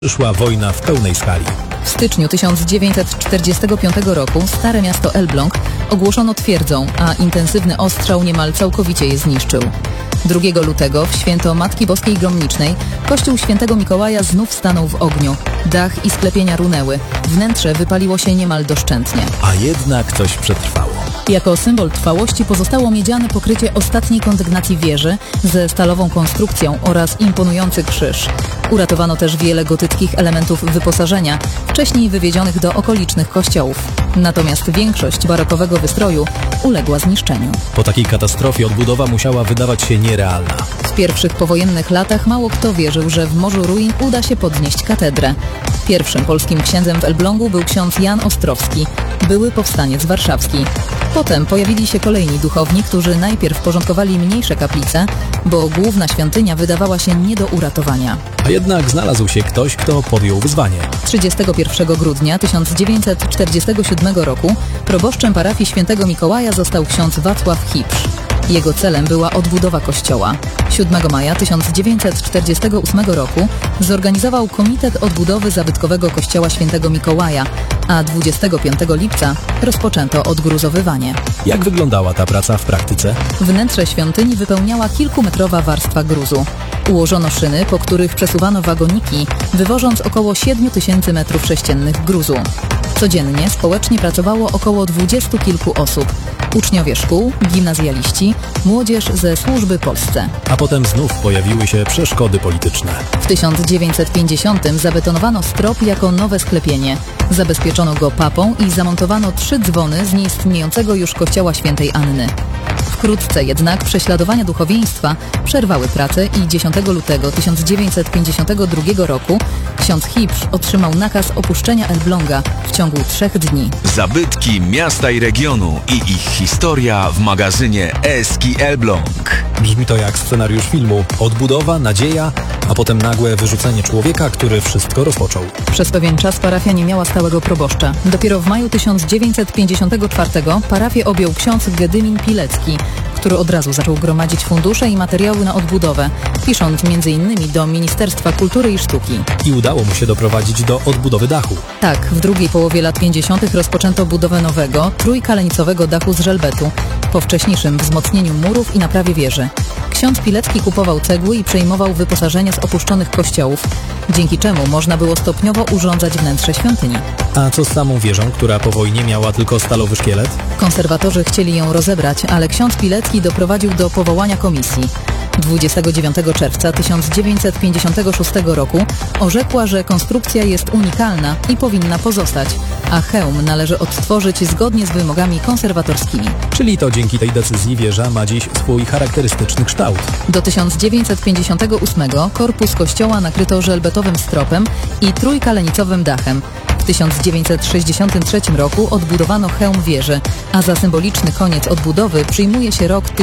Przyszła wojna w pełnej skali. W styczniu 1945 roku Stare Miasto Elbląg ogłoszono twierdzą, a intensywny ostrzał niemal całkowicie je zniszczył. 2 lutego w święto Matki Boskiej Gromnicznej kościół świętego Mikołaja znów stanął w ogniu. Dach i sklepienia runęły. Wnętrze wypaliło się niemal doszczętnie. A jednak coś przetrwało. Jako symbol trwałości pozostało miedziane pokrycie ostatniej kondygnacji wieży ze stalową konstrukcją oraz imponujący krzyż. Uratowano też wiele gotyckich elementów wyposażenia, wcześniej wywiezionych do okolicznych kościołów. Natomiast większość barokowego wystroju uległa zniszczeniu. Po takiej katastrofie odbudowa musiała wydawać się nierealna. W pierwszych powojennych latach mało kto wierzył, że w morzu ruin uda się podnieść katedrę. Pierwszym polskim księdzem w Elblągu był ksiądz Jan Ostrowski, były powstaniec warszawski. Potem pojawili się kolejni duchowni, którzy najpierw porządkowali mniejsze kaplice, bo główna świątynia wydawała się nie do uratowania. A jednak znalazł się ktoś, kto podjął wyzwanie. 31 grudnia 1947 roku proboszczem parafii świętego Mikołaja został ksiądz Wacław Hipsz. Jego celem była odbudowa kościoła. 7 maja 1948 roku zorganizował Komitet Odbudowy Zabytkowego Kościoła Świętego Mikołaja, a 25 lipca rozpoczęto odgruzowywanie. Jak wyglądała ta praca w praktyce? Wnętrze świątyni wypełniała kilkumetrowa warstwa gruzu. Ułożono szyny, po których przesuwano wagoniki, wywożąc około 7000 m3 gruzu. Codziennie społecznie pracowało około 20 kilku osób. Uczniowie szkół, gimnazjaliści, młodzież ze służby Polsce. A potem znów pojawiły się przeszkody polityczne. W 1950 zabetonowano strop jako nowe sklepienie. Zabezpieczono go papą i zamontowano 3 dzwony z nieistniejącego już kościoła świętej Anny. Wkrótce jednak prześladowania duchowieństwa przerwały pracę i 10 lutego 1952 roku ksiądz Hipsz otrzymał nakaz opuszczenia Elbląga w ciągu 3 dni. Zabytki miasta i regionu i ich historia w magazynie Eski Elbląg. Brzmi to jak scenariusz filmu. Odbudowa, nadzieja, a potem nagłe wyrzucenie człowieka, który wszystko rozpoczął. Przez pewien czas parafia nie miała stałego proboszcza. Dopiero w maju 1954 parafię objął ksiądz Gedymin Pilecki, który od razu zaczął gromadzić fundusze i materiały na odbudowę, pisząc m.in. do Ministerstwa Kultury i Sztuki. I udało mu się doprowadzić do odbudowy dachu. Tak, w drugiej połowie lat 50. rozpoczęto budowę nowego, trójkalenicowego dachu z żelbetu, po wcześniejszym wzmocnieniu murów i naprawie wieży. Ksiądz Pilecki kupował cegły i przejmował wyposażenie z opuszczonych kościołów, dzięki czemu można było stopniowo urządzać wnętrze świątyni. A co z samą wieżą, która po wojnie miała tylko stalowy szkielet? Konserwatorzy chcieli ją rozebrać, ale ksiądz Pilecki doprowadził do powołania komisji. 29 czerwca 1956 roku orzekła, że konstrukcja jest unikalna i powinna pozostać, a hełm należy odtworzyć zgodnie z wymogami konserwatorskimi. Czyli to dzięki tej decyzji wieża ma dziś swój charakterystyczny kształt. Do 1958 korpus kościoła nakryto żelbetowym stropem i trójkalenicowym dachem. W 1963 roku odbudowano hełm wieży, a za symboliczny koniec odbudowy przyjmuje się rok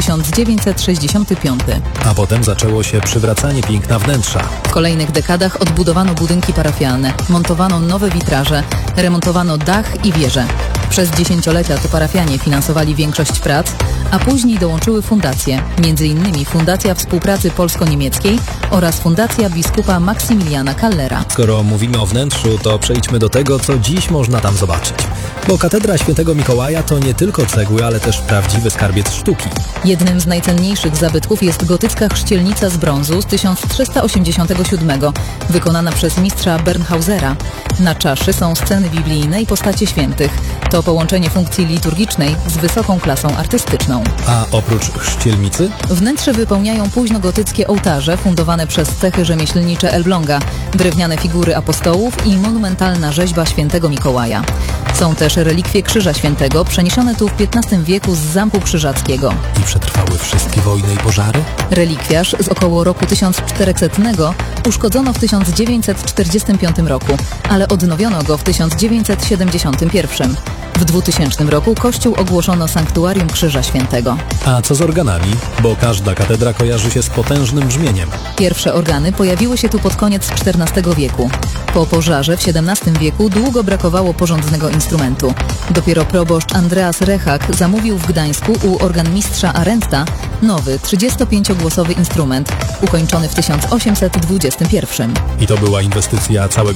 1965. A potem zaczęło się przywracanie piękna wnętrza. W kolejnych dekadach odbudowano budynki parafialne, montowano nowe witraże, remontowano dach i wieże. Przez dziesięciolecia to parafianie finansowali większość prac, a później dołączyły fundacje, m.in. Fundacja Współpracy Polsko-Niemieckiej oraz Fundacja Biskupa Maksymiliana Kallera. Skoro mówimy o wnętrzu, to przejdźmy do tego, co dziś można tam zobaczyć. Bo katedra świętego Mikołaja to nie tylko cegły, ale też prawdziwy skarbiec sztuki. Jednym z najcenniejszych zabytków jest gotycka chrzcielnica z brązu z 1387, wykonana przez mistrza Bernhausera. Na czaszy są sceny biblijne i postacie świętych. To połączenie funkcji liturgicznej z wysoką klasą artystyczną. A oprócz chrzcielnicy? Wnętrze wypełniają późnogotyckie ołtarze fundowane przez cechy rzemieślnicze Elbląga, drewniane figury apostołów i monumentalna rzeźba świętego Mikołaja. Są też relikwie Krzyża Świętego, przeniesione tu w XV wieku z Zamku Krzyżackiego. I przetrwały wszystkie wojny i pożary? Relikwiarz z około roku 1400 uszkodzono w 1945 roku, ale odnowiono go w 1971. W 2000 roku kościół ogłoszono sanktuarium Krzyża Świętego. A co z organami? Bo każda katedra kojarzy się z potężnym brzmieniem. Pierwsze organy pojawiły się tu pod koniec XIV wieku. Po pożarze w XVII wieku długo brakowało porządnego instrumentu. Dopiero proboszcz Andreas Rechak zamówił w Gdańsku u organmistrza Arendta nowy 35-głosowy instrument, ukończony w 1821. I to była inwestycja całego